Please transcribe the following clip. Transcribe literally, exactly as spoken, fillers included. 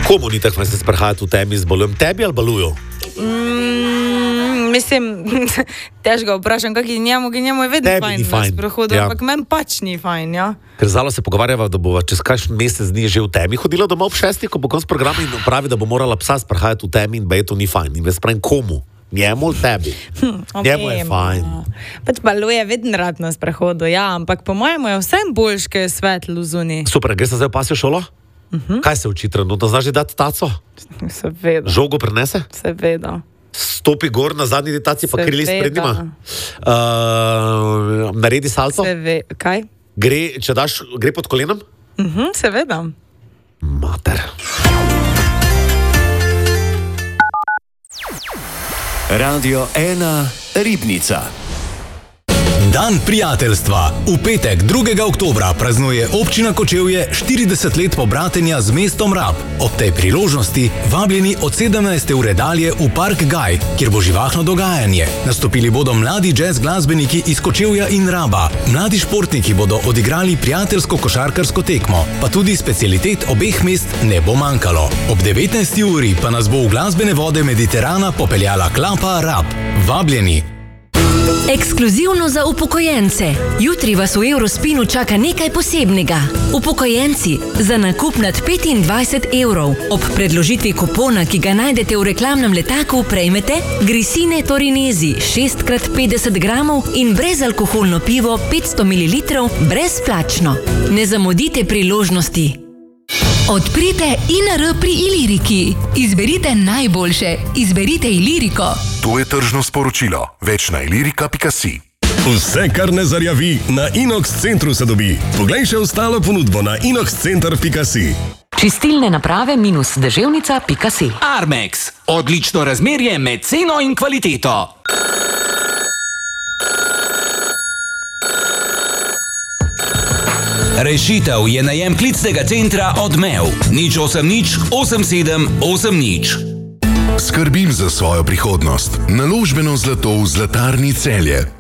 Komu ni tako se sprehajati v temi z balujem? Tebi ali baluju? Mm, mislim, težko vprašam, kak je njemu, ki njemu je vedno Tebi fajn ni fajn, na sprehodu, ja. ampak meni pač ni fajn, ja. Ker zalo se pogovarjava, da bova čez kakšen mesec dni že v temi hodila domov ob šestih, ko bo konc programa in pravi, da bo morala psa sprehajati v temi in da je to ni fajn. In jaz pravim, komu? Njemu ali tebi? Hm, okay, Njemu je fajn. Pač baluje vedno rad na sprehodu, ja, ampak po mojemu je vsem boljš, ker je svetlo zunaj. Super, greš zdaj v pasjo šolo? Uh-huh. Kaj se uči trenutno? Znaš že dati taco? Seveda. Žogo prenese? Seveda. Stopi gor na zadnji detaci, pa Seveda. krili spred njima. Uh, naredi salto. Seve... Kaj? Gre, če daš, gre pod kolenom? Uh-huh, seveda. Mater. Radio ena Ribnica. Dan prijateljstva. V petek, drugega oktobra, praznuje občina Kočevje štirideset let pobratenja z mestom Rab. Ob tej priložnosti vabljeni od sedemnajste ure dalje v Park Gaj, kjer bo živahno dogajanje. Nastopili bodo mladi jazz glasbeniki iz Kočevja in Raba. Mladi športniki bodo odigrali prijateljsko košarkarsko tekmo, pa tudi specialitet obeh mest ne bo manjkalo. Ob devetnajsti uri pa nas bo v glasbene vode Mediterana popeljala klapa Rab. Vabljeni. Ekskluzivno za upokojence. Jutri vas v Eurospinu čaka nekaj posebnega. Upokojenci, za nakup nad petindvajset evrov. Ob predložitvi kupona, ki ga najdete v reklamnem letaku, prejmete Grisine Torinezi šest krat petdeset gramov in brezalkoholno pivo petsto mililitrov brezplačno. Ne zamudite priložnosti. Odprite I N R pri Iliriki. Izberite najboljše. Izberite Iliriko. To je tržno sporočilo. Več na ilirika pika si. Vse, kar ne zarjavi, na Inox Centru se dobi. Poglej še ostalo ponudbo na inox center pika si. Čistilne naprave minus deževnica pika si. Armex. Odlično razmerje med ceno in kvaliteto. Rešitev je najem klicnega centra Odmev. Nič osem nič, osem sedem, osem nič. Skrbim za svojo prihodnost. Naložbeno zlato v Zlatarni Celje.